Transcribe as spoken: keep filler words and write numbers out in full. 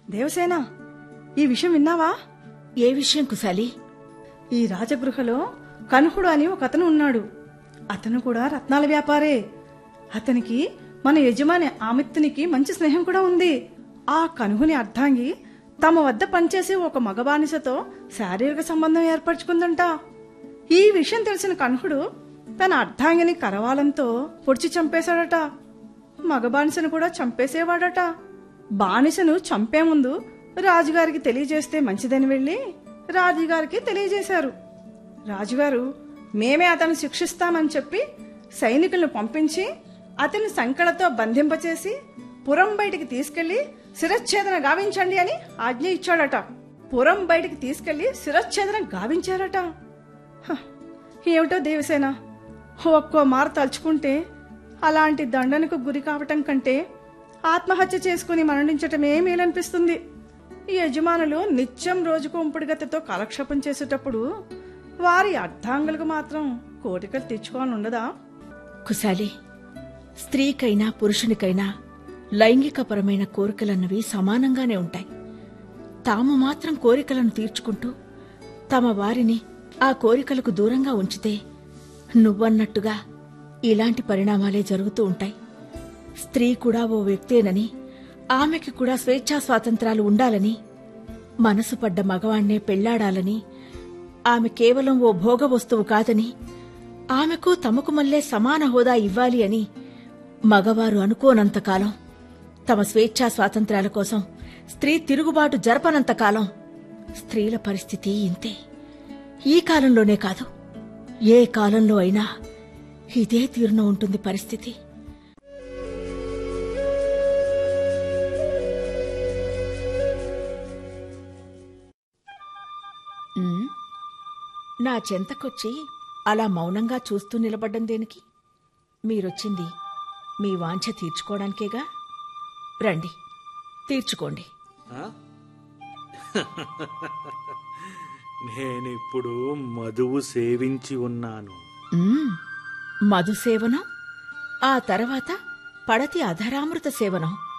దేవసేన, ఈ విషయం విన్నావా? ఏ విషయం కుశాలి? ఈ రాజగృహలో కనుహుడు అని ఒక అతను ఉన్నాడు. అతను కూడా రత్నాల వ్యాపారే. అతనికి మన యజమాని ఆమిత్తునికి మంచి స్నేహం కూడా ఉంది. ఆ కనుహుని అర్ధాంగి తమ వద్ద పనిచేసే ఒక మగ బానిసతో శారీరక సంబంధం ఏర్పరచుకుందంట. ఈ విషయం తెలిసిన కనుహుడు తన అర్ధాంగిని కరవాలంతో పొడిచి చంపేశాడట. మగ బానిసను కూడా చంపేసేవాడట. బానిసను చంపే ముందు రాజుగారికి తెలియజేస్తే మంచిదని వెళ్లి రాజుగారికి తెలియజేశారు. రాజుగారు మేమే అతను శిక్షిస్తామని చెప్పి సైనికులను పంపించి అతన్ని సంకెళ్లతో బంధింపచేసి పురం బయటికి తీసుకెళ్లి శిరచ్ఛేదన గావించండి అని ఆజ్ఞ ఇచ్చాడట. పురం బయటికి తీసుకెళ్లి శిరచ్ఛేదన గావించారట. ఏమిటో దేవసేన, ఒక్కో మారు తలుచుకుంటే అలాంటి దండనకు గురి కావటం కంటే ఆత్మహత్య చేసుకుని మరణించటమే మేలనిపిస్తుంది. ఈ యజమానులు నిత్యం రోజుకు ఉంపుడుగతితో కాలక్షేపం చేసేటప్పుడు వారి అర్ధాంగులకు మాత్రం కోరికలు తెచ్చుకోవాలని ఉండదా? కుశాలి, స్త్రీకైనా పురుషునికైనా లైంగికపరమైన కోరికలన్నవి సమానంగానే ఉంటాయి. తాము మాత్రం కోరికలను తీర్చుకుంటూ తమ వారిని ఆ కోరికలకు దూరంగా ఉంచితే నువ్వన్నట్టుగా ఇలాంటి పరిణామాలే జరుగుతూ ఉంటాయి. స్త్రీ కూడా ఓ వ్యక్తేనని, ఆమెకి కూడా స్వేచ్ఛా స్వాతంత్రాలు ఉండాలని, మనసు పడ్డ మగవాణ్ణే పెళ్లాడాలని, ఆమె కేవలం ఓ భోగ వస్తువు కాదని, ఆమెకు తమకు మల్లే సమాన హోదా ఇవ్వాలి అని మగవారు అనుకోనంతకాలం, తమ స్వేచ్ఛా స్వాతంత్రాల కోసం స్త్రీ తిరుగుబాటు జరపనంతకాలం స్త్రీల పరిస్థితి ఇంతే. ఈ కాలంలోనే కాదు, ఏ కాలంలో అయినా ఇదే తీరున ఉంటుంది పరిస్థితి. నా చెంతకొచ్చి అలా మౌనంగా చూస్తూ నిలబడ్డం దేనికి? మీరొచ్చింది మీ వాంఛ తీర్చుకోవడానికేగా. రండి, తీర్చుకోండి. నేనిప్పుడు మధువు సేవించి ఉన్నాను. మధు సేవనం, ఆ తర్వాత పడతి అధరామృత సేవనం.